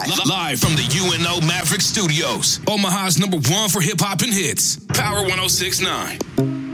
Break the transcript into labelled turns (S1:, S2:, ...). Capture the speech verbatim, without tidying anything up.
S1: Live from the U N O Maverick Studios. Omaha's number one for hip hop and hits. Power one oh six point nine.